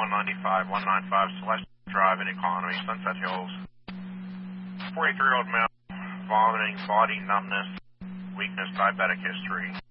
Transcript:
195, 195 Celestial Drive in Economy, Sunset Hills. 43-year-old male, vomiting, body numbness, weakness, diabetic history.